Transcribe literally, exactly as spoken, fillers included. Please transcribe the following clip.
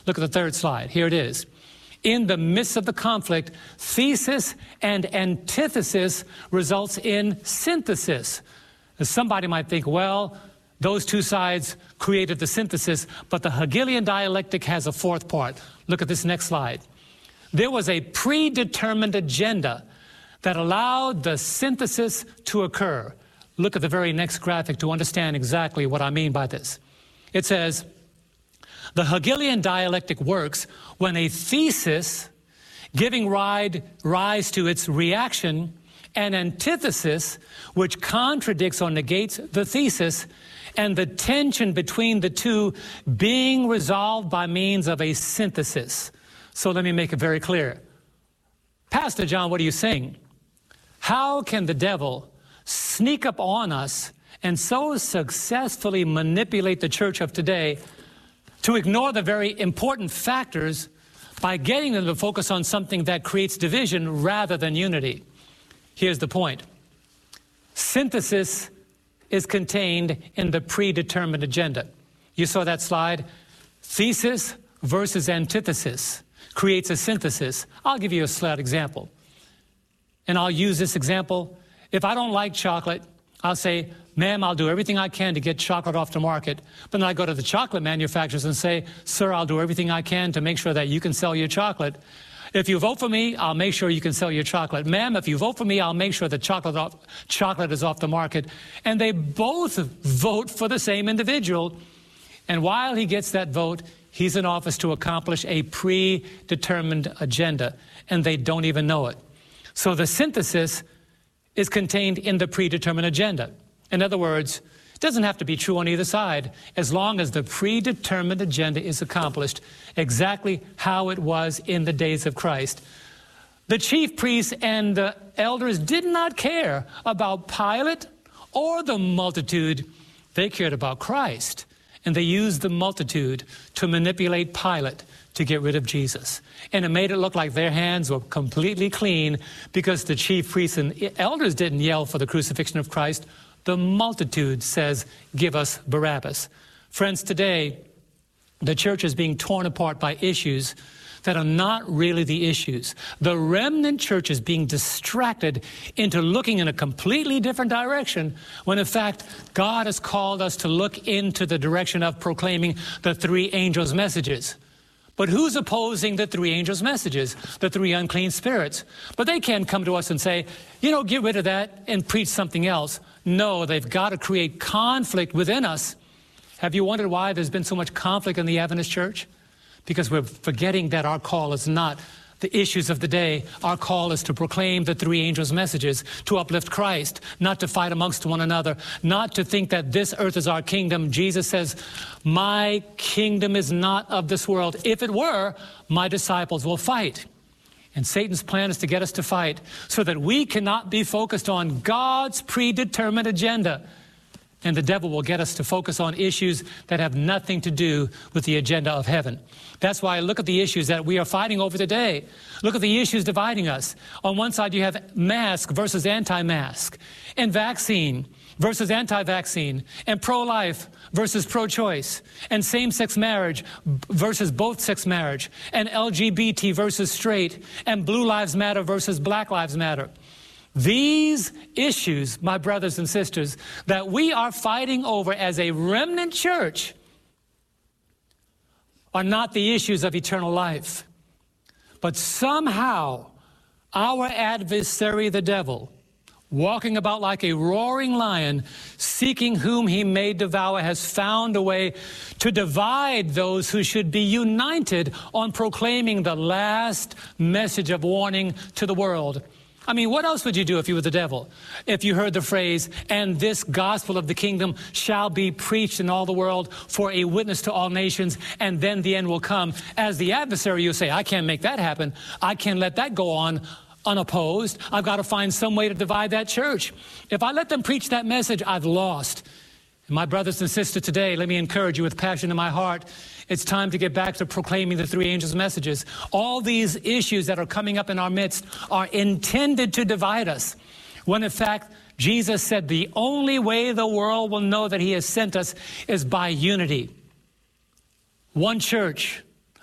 Look at the third slide. Here it is. In the midst of the conflict, thesis and antithesis results in synthesis. Somebody might think, well, those two sides created the synthesis, but the Hegelian dialectic has a fourth part. Look at this next slide. There was a predetermined agenda that allowed the synthesis to occur. Look at the very next graphic to understand exactly what I mean by this. It says, the Hegelian dialectic works when a thesis giving rise to its reaction, an antithesis which contradicts or negates the thesis, and the tension between the two being resolved by means of a synthesis. So let me make it very clear. Pastor John, what are you saying? How can the devil sneak up on us and so successfully manipulate the church of today to ignore the very important factors by getting them to focus on something that creates division rather than unity? Here's the point. Synthesis is contained in the predetermined agenda. You saw that slide? Thesis versus antithesis creates a synthesis. I'll give you a slight example. And I'll use this example. If I don't like chocolate, I'll say, ma'am, I'll do everything I can to get chocolate off the market. But then I go to the chocolate manufacturers and say, sir, I'll do everything I can to make sure that you can sell your chocolate. If you vote for me, I'll make sure you can sell your chocolate. Ma'am, if you vote for me, I'll make sure the chocolate, off, chocolate is off the market. And they both vote for the same individual. And while he gets that vote, he's in office to accomplish a predetermined agenda. And they don't even know it. So the synthesis is contained in the predetermined agenda. In other words, it doesn't have to be true on either side, as long as the predetermined agenda is accomplished exactly how it was in the days of Christ. The chief priests and the elders did not care about Pilate or the multitude. They cared about Christ, and they used the multitude to manipulate Pilate to get rid of Jesus. And it made it look like their hands were completely clean because the chief priests and elders didn't yell for the crucifixion of Christ. The multitude says, give us Barabbas. Friends, today, the church is being torn apart by issues that are not really the issues. The remnant church is being distracted into looking in a completely different direction, when in fact, God has called us to look into the direction of proclaiming the three angels' messages. But who's opposing the three angels' messages? The three unclean spirits. But they can't come to us and say, you know, get rid of that and preach something else. No, they've got to create conflict within us. Have you wondered why there's been so much conflict in the Adventist church? Because we're forgetting that our call is not the issues of the day. Our call is to proclaim the three angels' messages, to uplift Christ, not to fight amongst one another, not to think that this earth is our kingdom. Jesus says, my kingdom is not of this world. If it were, my disciples will fight. And Satan's plan is to get us to fight so that we cannot be focused on God's predetermined agenda. And the devil will get us to focus on issues that have nothing to do with the agenda of heaven. That's why I look at the issues that we are fighting over today. Look at the issues dividing us. On one side, you have mask versus anti-mask, and vaccine versus anti-vaccine, and pro-life versus pro-choice, and same-sex marriage versus both-sex marriage, and L G B T versus straight, and blue lives matter versus black lives matter. These issues, my brothers and sisters, that we are fighting over as a remnant church are not the issues of eternal life. But somehow our adversary, the devil, walking about like a roaring lion, seeking whom he may devour, has found a way to divide those who should be united on proclaiming the last message of warning to the world. I mean, what else would you do if you were the devil? If you heard the phrase, and this gospel of the kingdom shall be preached in all the world for a witness to all nations, and then the end will come. As the adversary, you say, I can't make that happen. I can't let that go on unopposed. I've got to find some way to divide that church. If I let them preach that message, I've lost. And my brothers and sisters, today, let me encourage you with passion in my heart. It's time to get back to proclaiming the three angels' messages. All these issues that are coming up in our midst are intended to divide us, when in fact, Jesus said the only way the world will know that he has sent us is by unity. One church,